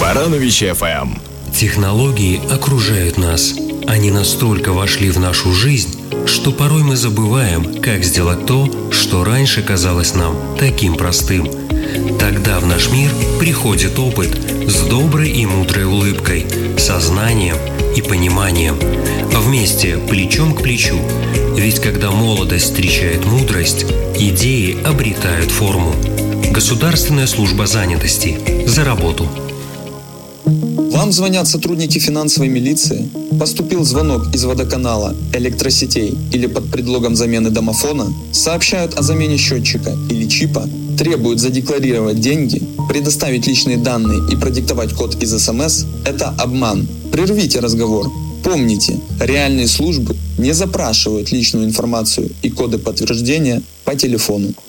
Баранович FM. Технологии окружают нас. Они настолько вошли в нашу жизнь, что порой мы забываем, как сделать то, что раньше казалось нам таким простым. Тогда в наш мир приходит опыт с доброй и мудрой улыбкой, сознанием и пониманием. Вместе, плечом к плечу. Ведь когда молодость встречает мудрость, идеи обретают форму. Государственная служба занятости. За работу. Вам звонят сотрудники финансовой милиции, поступил звонок из водоканала, электросетей или под предлогом замены домофона, сообщают о замене счетчика или чипа, требуют задекларировать деньги, предоставить личные данные и продиктовать код из СМС – это обман. Прервите разговор. Помните, реальные службы не запрашивают личную информацию и коды подтверждения по телефону.